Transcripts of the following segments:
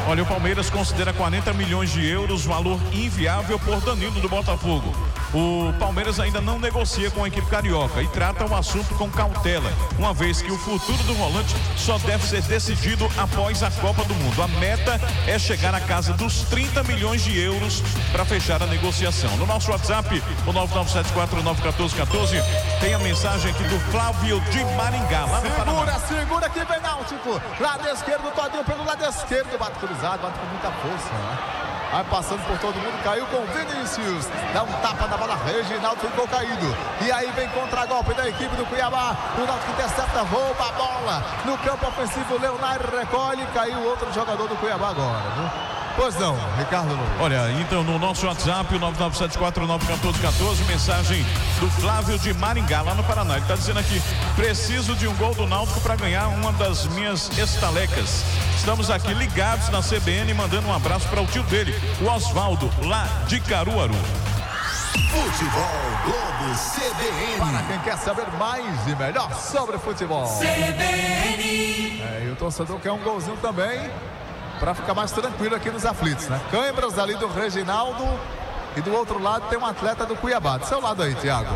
Olha, o Palmeiras considera 40 milhões de euros valor inviável por Danilo do Botafogo. O Palmeiras ainda não negocia com a equipe carioca e trata o assunto com cautela, uma vez que o futuro do volante só deve ser decidido após a Copa do Mundo. A meta é chegar à casa dos 30 milhões de euros para fechar a negociação. No nosso WhatsApp, o 9974911414, tem a mensagem aqui do Flávio de Maringá, lá no Paraná. Segura que vem Náutico, lado esquerdo, Todinho pelo lado esquerdo, bate cruzado, bate com muita força, né? Vai passando por todo mundo, caiu com Vinícius, dá um tapa na bola, Reginaldo ficou caído, e aí vem contra-golpe da equipe do Cuiabá, o Náutico intercepta, rouba a bola, no campo ofensivo, Leonardo recolhe, caiu outro jogador do Cuiabá agora, viu? Pois não, Ricardo Luiz. Olha, então no nosso WhatsApp, o 9974911414, mensagem do Flávio de Maringá, lá no Paraná. Ele está dizendo aqui: preciso de um gol do Náutico para ganhar uma das minhas estalecas. Estamos aqui ligados na CBN, mandando um abraço para o tio dele, o Osvaldo, lá de Caruaru. Futebol Globo CBN. Para quem quer saber mais e melhor sobre futebol. CBN. E o torcedor quer um golzinho também, para ficar mais tranquilo aqui nos aflitos, né? Câimbras ali do Reginaldo e do outro lado tem um atleta do Cuiabá. Do seu lado aí, Thiago.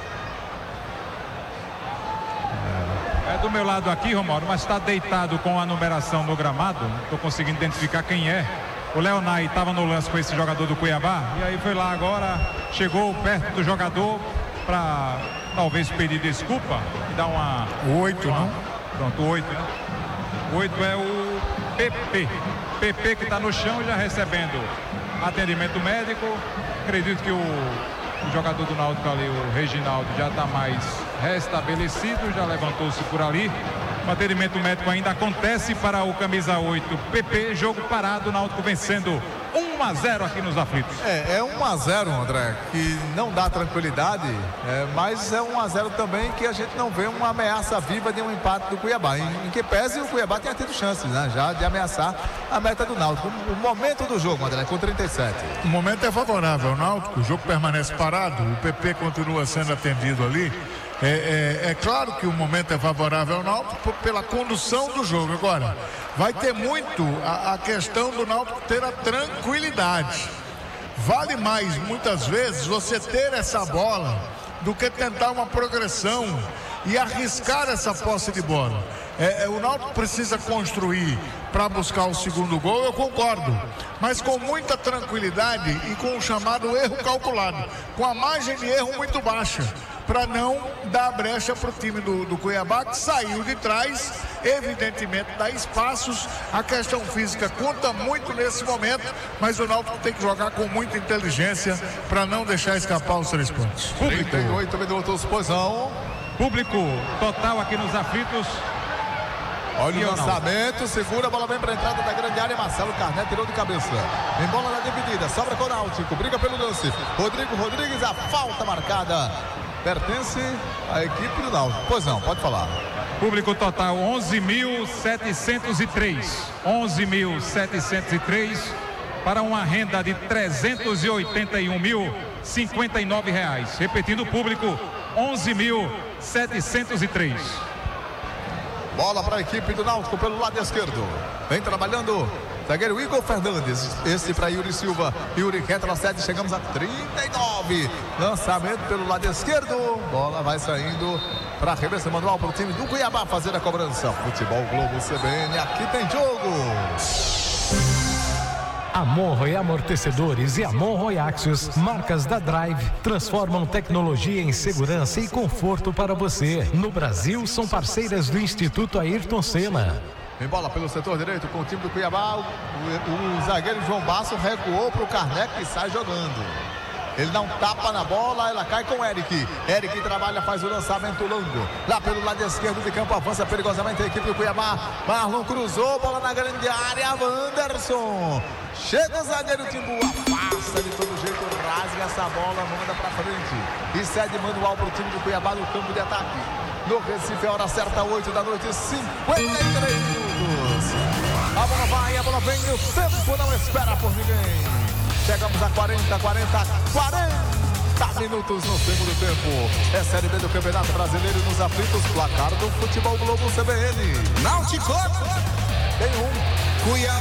É do meu lado aqui, Romário, mas está deitado com a numeração no gramado. Não estou conseguindo identificar quem é. O Leonardo estava no lance com esse jogador do Cuiabá e aí foi lá agora, chegou perto do jogador para talvez pedir desculpa e dar uma... 8, não? Pronto, 8, né? 8 é o PP que está no chão já recebendo atendimento médico. Acredito que o jogador do Náutico ali, o Reginaldo, já está mais restabelecido, já levantou-se por ali. O atendimento médico ainda acontece para o camisa 8 PP, jogo parado, o Náutico vencendo 1-0 aqui nos aflitos. É 1-0, André, que não dá tranquilidade, mas é 1-0 também que a gente não vê uma ameaça viva de um empate do Cuiabá, em que pese o Cuiabá tenha tido chances, né, já de ameaçar a meta do Náutico. O momento do jogo, André, com 37. O momento é favorável ao Náutico, o jogo permanece parado, o PP continua sendo atendido ali. É claro que o momento é favorável ao Náutico pela condução do jogo. Agora, vai ter muito a questão do Náutico ter a tranquilidade. Vale mais, muitas vezes, você ter essa bola do que tentar uma progressão e arriscar essa posse de bola. O Náutico precisa construir para buscar o segundo gol, eu concordo, mas com muita tranquilidade e com o chamado erro calculado, com a margem de erro muito baixa, para não dar brecha para o time do Cuiabá, que saiu de trás, evidentemente dá espaços, a questão física conta muito nesse momento, mas o Náutico tem que jogar com muita inteligência para não deixar escapar os 3 pontos. 38 minutos, pois não. Público total aqui nos aflitos. Olha o lançamento, segura, a bola vem para a entrada da grande área, Marcelo Carné tirou de cabeça. Em bola na dividida, sobra com o Náutico, briga pelo lance. Rodrigo Rodrigues, a falta marcada. Pertence à equipe do Náutico. Pois não, pode falar. Público total 11.703. 11.703 para uma renda de R$381.059. Repetindo o público, 11.703. Bola para a equipe do Náutico pelo lado esquerdo. Vem trabalhando zagueiro Igor Fernandes. Esse para Yuri Silva. Yuri retrocede. Chegamos a 39. Lançamento pelo lado esquerdo. Bola vai saindo para arremesso manual para o time do Cuiabá fazer a cobrança. Futebol Globo CBN. Aqui tem jogo. Amon-Roy Amortecedores e Amon-Roy Axios, marcas da Drive, transformam tecnologia em segurança e conforto para você. No Brasil, são parceiras do Instituto Ayrton Senna. Em bola pelo setor direito com o time do Cuiabá. O zagueiro João Basso recuou para o Carné, que sai jogando. Ele dá um tapa na bola, ela cai com o Eric. Eric trabalha, faz o lançamento longo. Lá pelo lado esquerdo de campo, avança perigosamente a equipe do Cuiabá. Marlon cruzou, bola na grande área. Wanderson. Chega o zagueiro Timbu, afasta de todo jeito, rasga essa bola, manda pra frente. E cede manual pro time do Cuiabá no campo de ataque. No Recife, a hora certa, 8 da noite, 53 minutos. A bola vai, a bola vem, o tempo não espera por ninguém. Chegamos a 40 minutos no segundo tempo. É Série B do Campeonato Brasileiro nos aflitos. Placar do Futebol Globo CBN. Náutico. Tem um. Cuiabá.